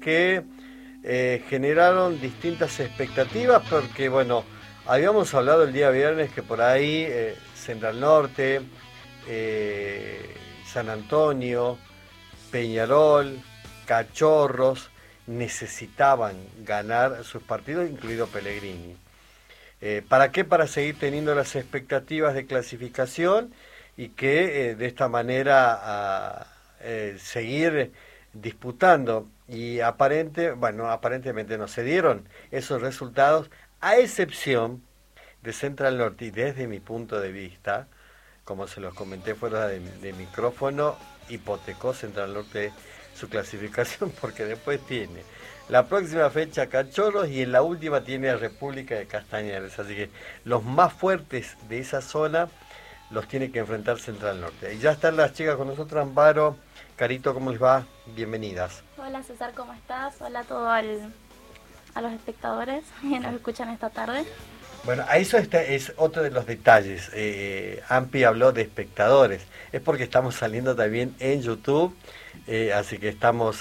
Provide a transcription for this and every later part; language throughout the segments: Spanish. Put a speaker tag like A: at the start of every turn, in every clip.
A: que generaron distintas expectativas porque, bueno, habíamos hablado el día viernes que por ahí Central Norte, San Antonio, Peñarol, Cachorros necesitaban ganar sus partidos, incluido Pellegrini. ¿Para qué? Para seguir teniendo las expectativas de clasificación y que de esta manera seguir disputando. Y aparentemente no se dieron esos resultados, a excepción de Central Norte, y desde mi punto de vista, como se los comenté fuera de micrófono, hipotecó Central Norte su clasificación porque después tiene la próxima fecha Cachorros y en la última tiene a República de Castañares, así que los más fuertes de esa zona los tiene que enfrentar Central Norte. Y ya están las chicas con nosotros. Amparo, Carito, ¿cómo les va? Bienvenidas.
B: Hola César, ¿cómo estás? Hola a todos a los espectadores que nos escuchan esta tarde.
A: Bueno, a eso es otro de los detalles. Ampi habló de espectadores. Es porque estamos saliendo también en YouTube, así que estamos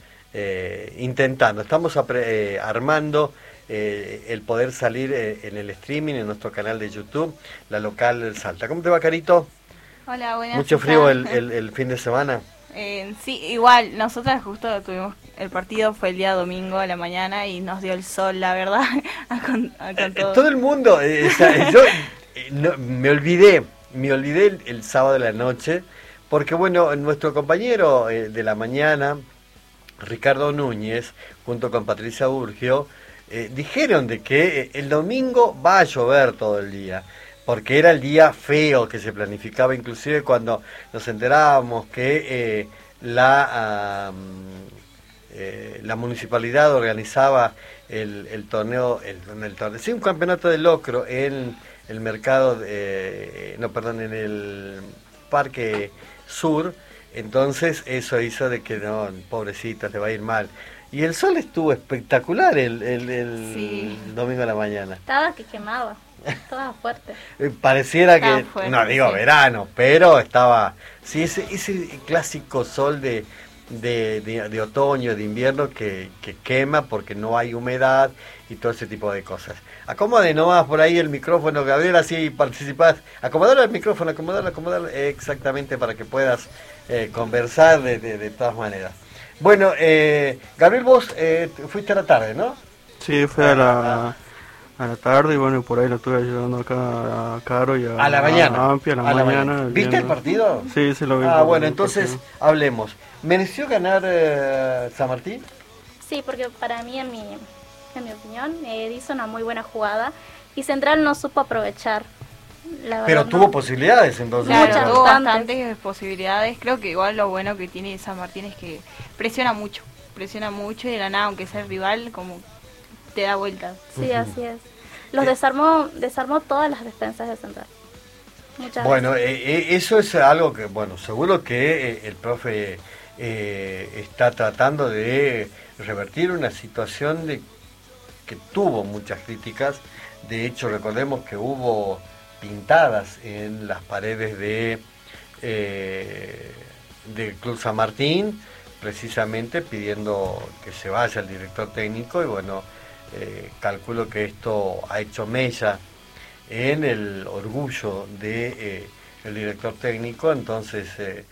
A: intentando, estamos armando el poder salir en el streaming, en nuestro canal de YouTube, La Local Salta. ¿Cómo te va, Carito?
C: Hola, buenas.
A: ¿Mucho frío el fin de semana?
C: Sí, igual, nosotras justo tuvimos el partido, fue el día domingo a la mañana y nos dio el sol, la verdad, con todo.
A: Todo el mundo, yo me olvidé el sábado de la noche, porque bueno, nuestro compañero de la mañana, Ricardo Núñez, junto con Patricia Urgio, dijeron de que el domingo va a llover todo el día, porque era el día feo que se planificaba, inclusive cuando nos enterábamos que la municipalidad organizaba el torneo, sí, un campeonato de locro en el mercado, en el Parque Sur. Entonces eso hizo de que no, pobrecita, te va a ir mal. Y el sol estuvo espectacular el domingo a la mañana.
B: Estaba que quemaba, estaba fuerte.
A: Pareciera
C: estaba
A: que,
C: fuerte,
A: no digo
C: sí.
A: Verano, pero estaba, sí, ese clásico sol de otoño, de invierno que quema porque no hay humedad y todo ese tipo de cosas. Acomode nomás por ahí el micrófono, Gabriel, así participás. Acomodar el micrófono, acomodar exactamente para que puedas conversar de todas maneras. Bueno, Gabriel, vos fuiste a la tarde, ¿no?
D: Sí, fui a la tarde y bueno, por ahí lo estuve ayudando acá a Caro y
A: a la mañana.
D: A Ampi, a la mañana.
A: ¿Viste el partido?
D: Sí, se lo vi.
A: Bueno, entonces hablemos. ¿Mereció ganar San Martín?
B: Sí, porque para mí, en mi opinión, hizo una muy buena jugada y Central no supo aprovechar. La verdad,
A: pero tuvo posibilidades entonces.
C: Claro, tuvo
B: bastantes.
C: bastantes posibilidades. Creo que igual lo bueno que tiene San Martín es que presiona mucho y de la nada, aunque sea el rival, como te da vueltas.
B: Sí, así es. Los desarmó todas las defensas de Central. Muchas
A: Bueno,
B: veces.
A: eso es algo que, bueno, seguro que el profe está tratando de revertir una situación que tuvo muchas críticas. De hecho, recordemos que hubo pintadas en las paredes del Club San Martín, precisamente pidiendo que se vaya el director técnico, y bueno, calculo que esto ha hecho mella en el orgullo de el director técnico. Entonces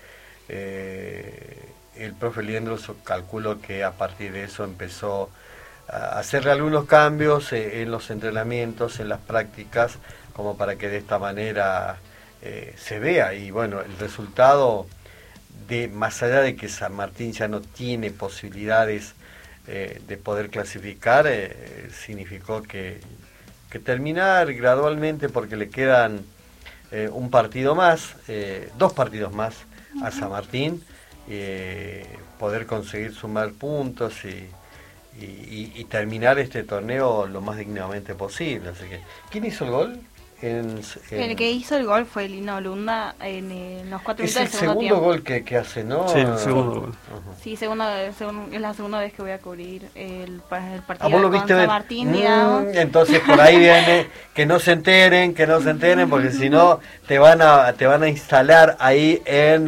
A: el profe Liendros, calculo que a partir de eso empezó a hacerle algunos cambios en los entrenamientos, en las prácticas, como para que de esta manera se vea. Y bueno, el resultado, más allá de que San Martín ya no tiene posibilidades de poder clasificar, significó que terminar gradualmente, porque le quedan un partido más, 2 partidos más a San Martín, poder conseguir sumar puntos y terminar este torneo lo más dignamente posible. Así que, ¿quién hizo el gol?
C: El que hizo el gol fue Lino Lunda en los 4
A: es
C: minutos del
A: el
C: segundo
A: segundo
C: tiempo.
A: gol que hace, ¿no?
D: Sí, el segundo gol.
C: Sí, es la segunda vez que voy a cubrir el partido
A: ¿Vos lo
C: con
A: viste
C: San Martín, digamos.
A: Entonces por ahí viene que no se enteren, porque si no te van a instalar ahí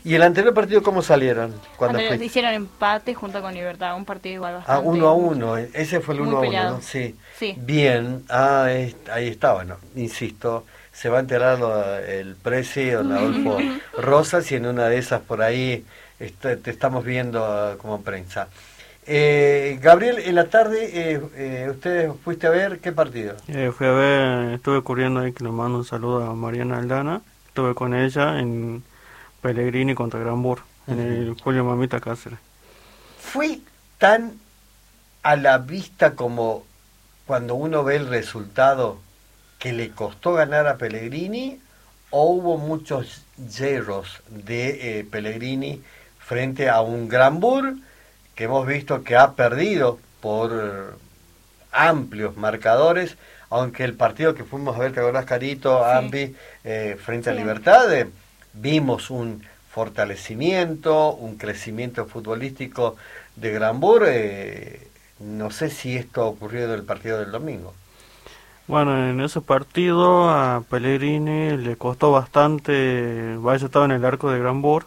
A: ¿Y el anterior partido cómo salieron? Cuando
C: Cuando hicieron empate junto con Libertad, un partido igual bastante...
A: 1-1, ese fue el
C: muy
A: 1-1,
C: peleado.
A: ¿no? Sí.
C: Sí.
A: Bien, ahí está, bueno, insisto, se va a enterar el presi, don Adolfo Rosas, y en una de esas por ahí te estamos viendo como prensa. Gabriel, en la tarde, ¿ustedes fuiste a ver qué partido?
D: Fui a ver, estuve corriendo ahí, que le mando un saludo a Mariana Aldana. Estuve con ella en Pellegrini contra Granbur, en el Julio Mamita Cáceres.
A: ¿Fue tan a la vista como cuando uno ve el resultado que le costó ganar a Pellegrini, o hubo muchos hierros de Pellegrini frente a un Granbur que hemos visto que ha perdido por amplios marcadores, aunque el partido que fuimos a ver, ¿te acordás, Carito,
B: Sí.
A: Ambi, frente a Libertad, vimos un fortalecimiento, un crecimiento futbolístico de Granbur? No sé si esto ha ocurrido en el partido del domingo.
D: Bueno, en ese partido a Pellegrini le costó bastante, vaya, estaba en el arco de Granbur.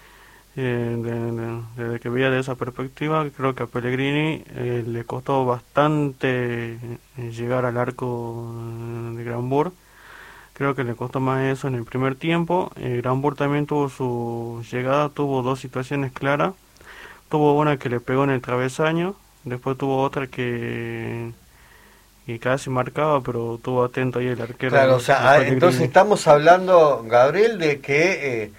D: Desde que veía de esa perspectiva, creo que a Pellegrini le costó bastante llegar al arco de Granbur. Creo que le costó más eso en el primer tiempo. Granbur también tuvo su llegada, tuvo dos situaciones claras. Tuvo una que le pegó en el travesaño, después tuvo otra que casi marcaba, pero estuvo atento ahí el arquero.
A: Claro, o sea, entonces estamos hablando, Gabriel, de que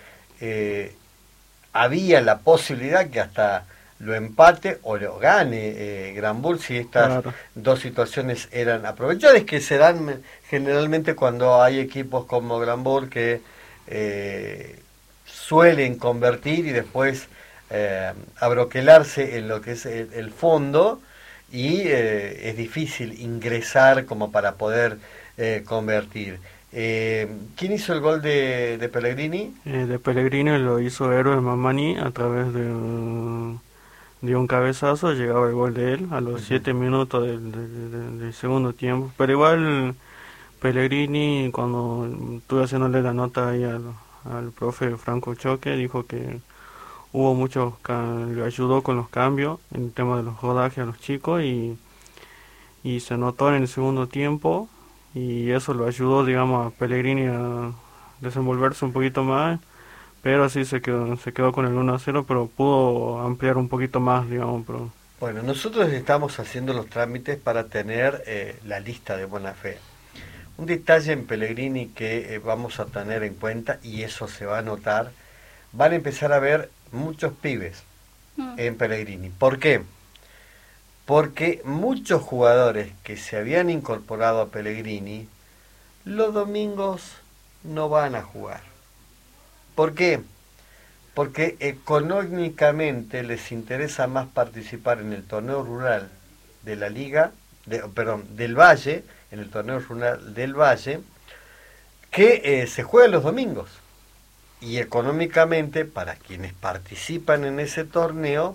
A: había la posibilidad que hasta lo empate o lo gane Granbur si estas dos situaciones eran aprovechadas, que se dan generalmente cuando hay equipos como Granbur que suelen convertir y después abroquelarse en lo que es el fondo, y es difícil ingresar como para poder convertir. ¿Quién hizo el gol de Pellegrini?
D: De Pellegrini lo hizo Héroe Mamani a través de un cabezazo. Llegaba el gol de él a los 7 minutos del segundo tiempo. Pero igual Pellegrini, cuando estuve haciéndole la nota ahí al profe Franco Choque, dijo que hubo muchos, le ayudó con los cambios en el tema de los rodajes a los chicos, y se notó en el segundo tiempo, y eso lo ayudó, digamos, a Pellegrini a desenvolverse un poquito más, pero sí se quedó con el 1-0, pero pudo ampliar un poquito más, digamos. Pero...
A: Bueno, nosotros estamos haciendo los trámites para tener la lista de buena fe. Un detalle en Pellegrini que vamos a tener en cuenta, y eso se va a notar, van a empezar a ver muchos pibes en Pellegrini. ¿Por qué? Porque muchos jugadores que se habían incorporado a Pellegrini los domingos no van a jugar. ¿Por qué? Porque económicamente les interesa más participar en el torneo rural de la Liga, del Valle, en el torneo rural del Valle, que se juega los domingos. Y económicamente, para quienes participan en ese torneo,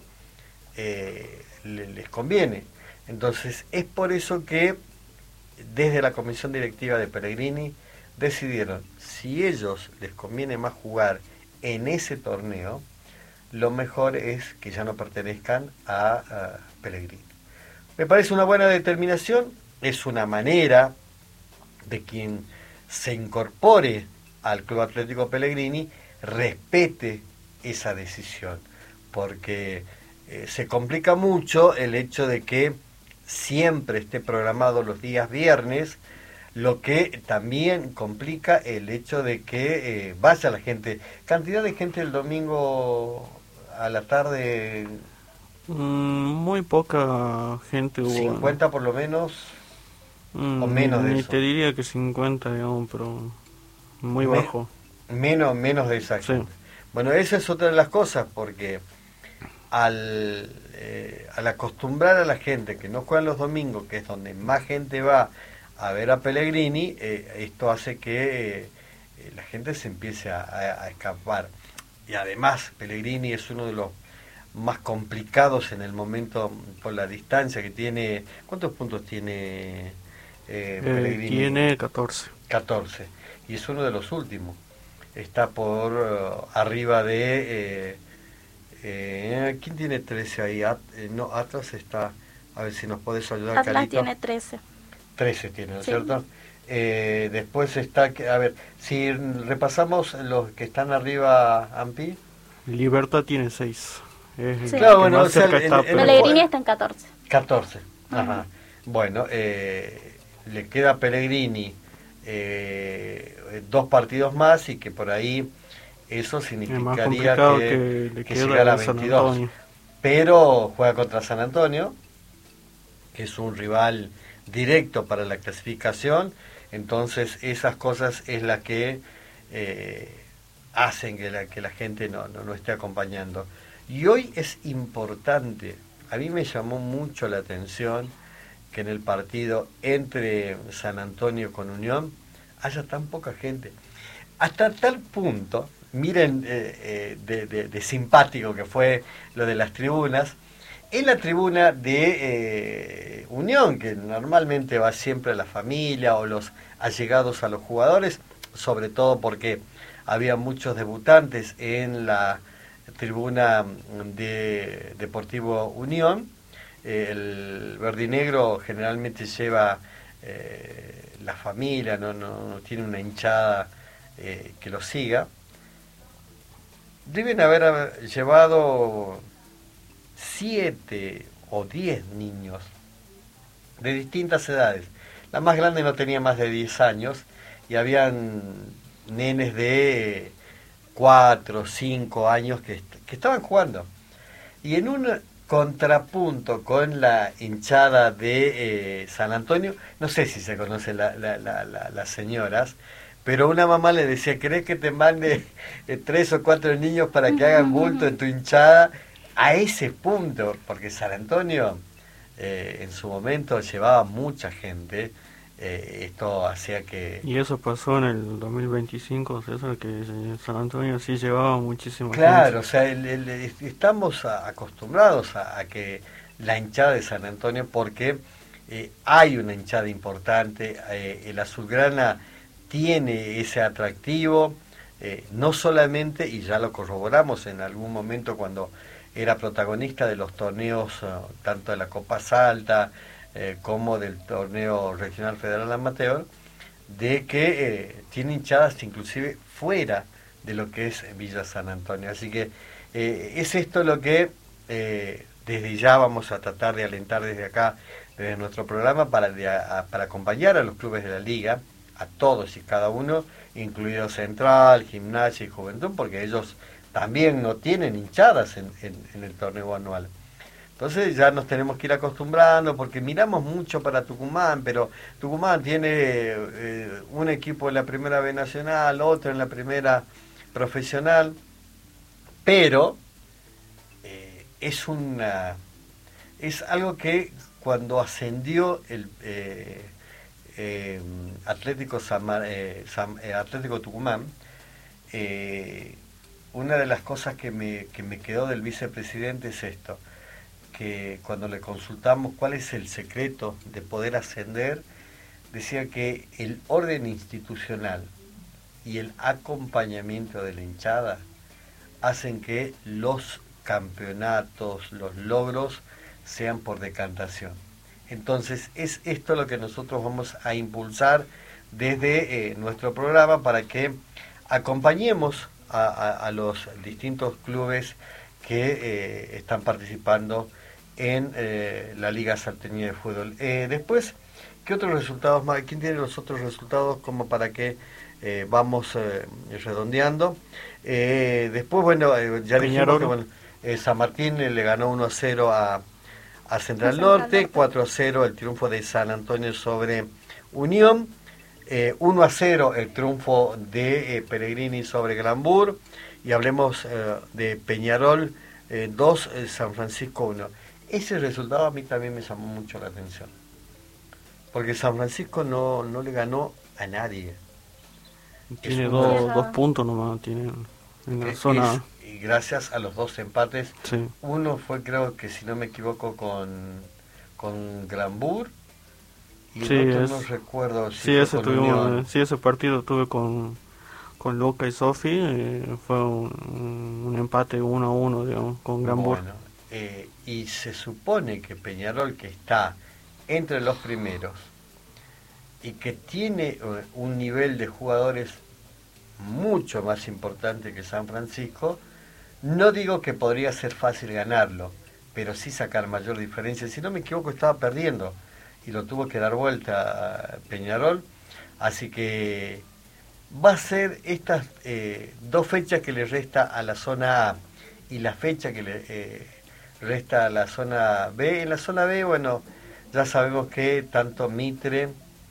A: les conviene. Entonces, es por eso que desde la comisión directiva de Pellegrini decidieron, si ellos les conviene más jugar en ese torneo, lo mejor es que ya no pertenezcan a Pellegrini. Me parece una buena determinación, es una manera de quien se incorpore al Club Atlético Pellegrini respete esa decisión, porque se complica mucho el hecho de que siempre esté programado los días viernes, lo que también complica el hecho de que vaya la gente. ¿Cantidad de gente el domingo a la tarde?
D: Muy poca gente hubo.
A: 50 por lo menos, o menos de
D: ni
A: eso.
D: te diría que 50, digamos, pero muy bajo.
A: Menos de esa gente. Sí. Bueno, esa es otra de las cosas, porque al acostumbrar a la gente que no juega los domingos, que es donde más gente va a ver a Pellegrini, esto hace que la gente se empiece a escapar. Y además Pellegrini es uno de los más complicados en el momento por la distancia que tiene. ¿Cuántos puntos tiene Pellegrini?
D: Tiene 14.
A: 14. Y es uno de los últimos. está por arriba de... ¿quién tiene 13 ahí? No, Atlas está... A ver si nos podés ayudar,
B: Atlas
A: Carito.
B: tiene 13.
A: 13 tiene, ¿no es
B: Sí.
A: cierto? Después está... A ver, si repasamos los que están arriba, Ampi.
D: Libertad tiene 6. Es el
B: Sí.
A: Claro,
D: que
A: bueno,
D: más
A: o sea,
D: cerca está, pero-
B: Pellegrini está en 14.
A: 14. Ajá. Bueno, le queda Pellegrini 2 partidos más y que por ahí eso
D: es más
A: significaría
D: complicado
A: que
D: le
A: que
D: queda
A: llegara a
D: a San
A: 22.
D: Antonio.
A: Pero juega contra San Antonio, que es un rival directo para la clasificación, entonces esas cosas es la que hacen que la gente no esté acompañando. Y hoy es importante, a mí me llamó mucho la atención que en el partido entre San Antonio con Unión haya tan poca gente. Hasta tal punto, miren de simpático que fue lo de las tribunas, en la tribuna de Unión, que normalmente va siempre la familia o los allegados a los jugadores, sobre todo porque había muchos debutantes en la tribuna de Deportivo Unión. El verdinegro generalmente lleva la familia, no tiene una hinchada que lo siga. Deben haber llevado 7 o 10 niños de distintas edades. La más grande no tenía más de 10 años y habían nenes de 4, 5 años que estaban jugando. Y en un contrapunto con la hinchada de San Antonio, no sé si se conocen las señoras, pero una mamá le decía, ¿querés que te mande 3 o 4 niños para que hagan bulto en tu hinchada? A ese punto, porque San Antonio en su momento llevaba mucha gente, esto hacía que...
D: Y eso pasó en el 2025, César, que San Antonio sí llevaba muchísima
A: Claro, o
D: gente.
A: sea, estamos acostumbrados a que la hinchada de San Antonio, porque hay una hinchada importante, el azulgrana tiene ese atractivo, no solamente, y ya lo corroboramos en algún momento cuando era protagonista de los torneos, tanto de la Copa Salta como del torneo regional federal amateur, de que tiene hinchadas inclusive fuera de lo que es Villa San Antonio. Así que es esto lo que desde ya vamos a tratar de alentar desde acá, desde nuestro programa, para acompañar a los clubes de la liga, a todos y cada uno, incluido Central, Gimnasia y Juventud, porque ellos también no tienen hinchadas en el torneo anual. Entonces ya nos tenemos que ir acostumbrando, porque miramos mucho para Tucumán, pero Tucumán tiene un equipo en la primera B nacional, otro en la primera profesional, pero es algo que cuando ascendió el Atlético Tucumán, una de las cosas que me quedó del vicepresidente es esto, que cuando le consultamos cuál es el secreto de poder ascender, decía que el orden institucional y el acompañamiento de la hinchada hacen que los campeonatos, los logros, sean por decantación. Entonces es esto lo que nosotros vamos a impulsar desde nuestro programa, para que acompañemos a los distintos clubes que están participando en la Liga Salteña de Fútbol. Después, ¿qué otros resultados más? ¿Quién tiene los otros resultados como para que vamos redondeando? Después, bueno, ya dijimos que bueno, San Martín le ganó 1-0 a Central Norte, 4-0 el triunfo de San Antonio sobre Unión, 1-0 el triunfo de Pellegrini sobre Granbur, y hablemos de Peñarol 2, San Francisco 1. Ese resultado a mí también me llamó mucho la atención, porque San Francisco no le ganó a nadie.
D: Tiene
A: Es
D: dos puntos nomás, tiene en la zona.
A: Y gracias a los 2 empates,
D: Sí.
A: uno fue, creo que si no me equivoco, con Granbur, y
D: Sí,
A: el otro no recuerdo si
D: Sí,
A: fue
D: ese
A: con Unión.
D: ese partido tuve con con Luca y Sofi, fue un empate 1-1, digamos, con Granburg.
A: Bueno, y se supone que Peñarol, que está entre los primeros y que tiene un nivel de jugadores mucho más importante que San Francisco, no digo que podría ser fácil ganarlo, pero sí sacar mayor diferencia. Si no me equivoco, estaba perdiendo y lo tuvo que dar vuelta a Peñarol, así que va a ser estas 2 fechas que le resta a la zona A y la fecha que le resta a la zona B. En la zona B, bueno, ya sabemos que tanto Mitre,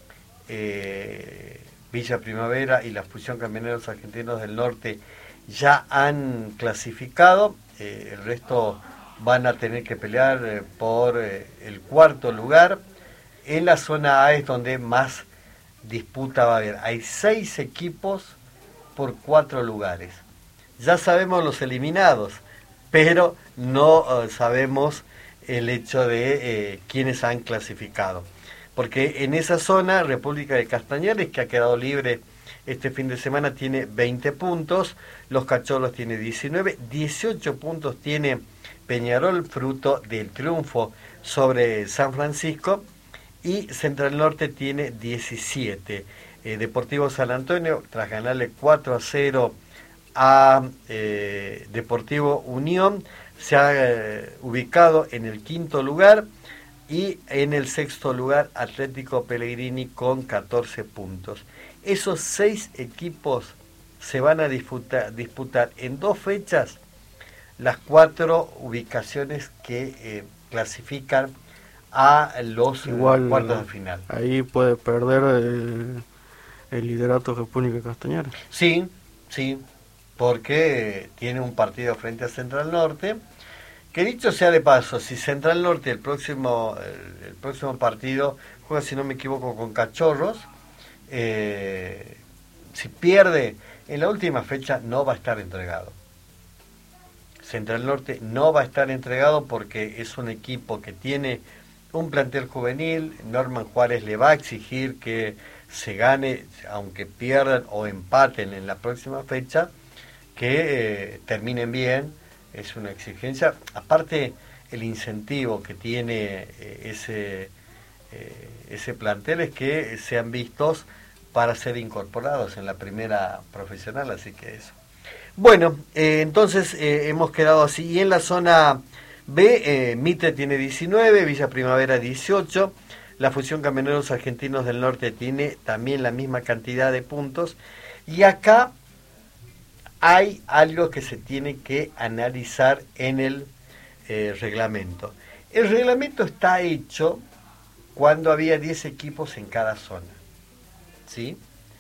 A: Villa Primavera y la Fusión Camioneros Argentinos del Norte ya han clasificado. El resto van a tener que pelear por el 4.º lugar. En la zona A es donde más disputa va a haber. Hay 6 equipos por 4 lugares. Ya sabemos los eliminados, pero no sabemos el hecho de quiénes han clasificado. Porque en esa zona, República de Castañares, que ha quedado libre este fin de semana, tiene 20 puntos, Los Cachorros tiene 19, 18 puntos tiene Peñarol, fruto del triunfo sobre San Francisco, y Central Norte tiene 17. Deportivo San Antonio, tras ganarle 4-0 a Deportivo Unión, se ha ubicado en el 5.º lugar, y en el 6.º lugar Atlético Pellegrini con 14 puntos. Esos 6 equipos se van a disputar en 2 fechas las 4 ubicaciones que clasifican a los cuartos de final.
D: Ahí puede perder el liderato República Castañares.
A: Sí, sí, porque tiene un partido frente a Central Norte. Que dicho sea de paso, si Central Norte el próximo partido juega, si no me equivoco, con Cachorros, si pierde en la última fecha no va a estar entregado. Central Norte no va a estar entregado porque es un equipo que tiene un plantel juvenil. Norman Juárez le va a exigir que se gane, aunque pierdan o empaten en la próxima fecha, que terminen bien. Es una exigencia. Aparte, el incentivo que tiene ese plantel es que sean vistos para ser incorporados en la primera profesional, así que eso. Bueno, entonces hemos quedado así. Y en la zona B, Mitre tiene 19, Villa Primavera 18, la Fusión Camioneros Argentinos del Norte tiene también la misma cantidad de puntos, y acá hay algo que se tiene que analizar en el reglamento. El reglamento está hecho cuando había 10 equipos en cada zona, ¿sí?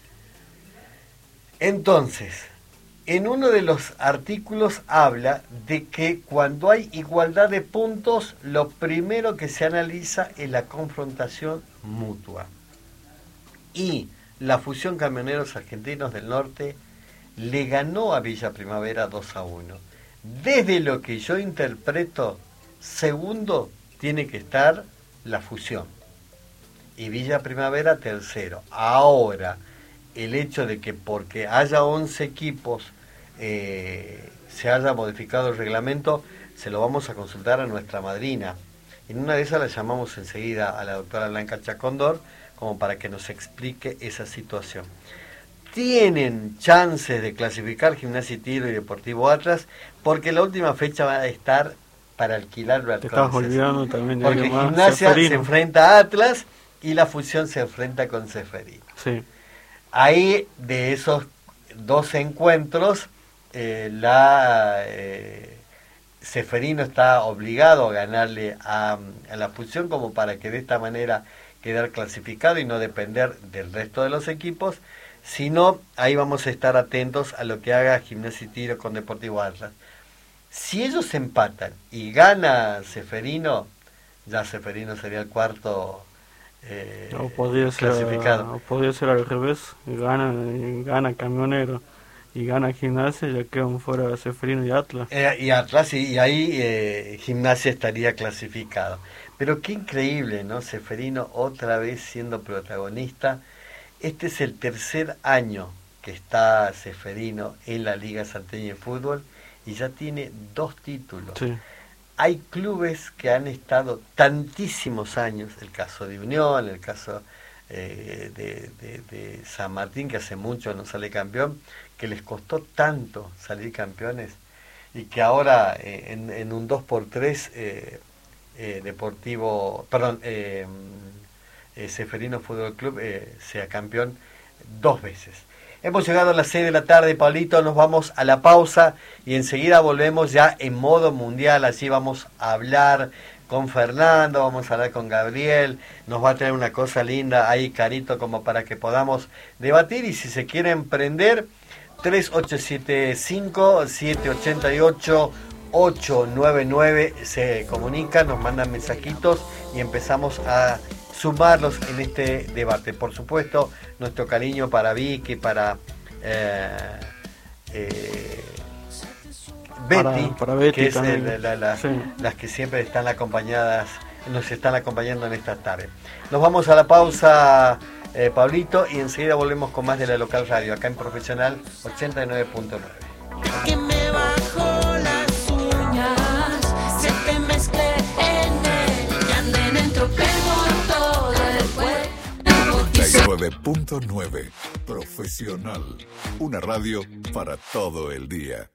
A: Entonces, en uno de los artículos habla de que cuando hay igualdad de puntos, lo primero que se analiza es la confrontación mutua. Y la Fusión Camioneros Argentinos del Norte le ganó a Villa Primavera 2-1. Desde lo que yo interpreto, segundo tiene que estar la Fusión y Villa Primavera tercero. Ahora, el hecho de que porque haya 11 equipos se haya modificado el reglamento, se lo vamos a consultar a nuestra madrina. En una de esas la llamamos enseguida a la doctora Blanca Chacondor, como para que nos explique esa situación. Tienen chances de clasificar Gimnasia y Tiro y Deportivo Atlas, porque la última fecha va a estar para alquilar balcones.
D: Te estás olvidando también de
A: porque Gimnasia se enfrenta a Atlas y la Fusión se enfrenta con Ceferino.
D: Sí.
A: Ahí, de esos 2 encuentros, Ceferino está obligado a ganarle a la Fusión, como para que de esta manera quedar clasificado y no depender del resto de los equipos. Si no, ahí vamos a estar atentos a lo que haga Gimnasia y Tiro con Deportivo Atlas. Si ellos empatan y gana Ceferino, ya Ceferino sería el cuarto clasificado.
D: Podría ser al revés, gana Camionero y gana Gimnasia, ya quedan fuera Ceferino y Atlas.
A: Y Atlas, y ahí Gimnasia estaría clasificado. Pero qué increíble, ¿no? Ceferino otra vez siendo protagonista. Este es el tercer año que está Ceferino en la Liga Salteña de Fútbol y ya tiene 2 títulos.
D: Sí.
A: Hay clubes que han estado tantísimos años, el caso de Unión, el caso de San Martín, que hace mucho no sale campeón, que les costó tanto salir campeones y que ahora en un 2x3 Ceferino Fútbol Club sea campeón 2 veces. Hemos llegado a las 6 de la tarde, Pablito, nos vamos a la pausa y enseguida volvemos ya en modo mundial, así vamos a hablar con Fernando, vamos a hablar con Gabriel, nos va a traer una cosa linda ahí, Carito, como para que podamos debatir, y si se quieren prender, 3875-788-899, se comunican, nos mandan mensajitos y empezamos a sumarlos en este debate. Por supuesto, nuestro cariño para Vicky, para Betty,
D: para Betty
A: que es
D: sí.
A: las que siempre están acompañadas, nos están acompañando en esta tarde. Nos vamos a la pausa, Pablito, y enseguida volvemos con más de la local radio, acá en Profesional 89.9.
E: Que me bajo las uñas, se te mezcle en él, y anden en tropel por todo el cuerpo.
F: 99.9 Profesional, una radio para todo el día.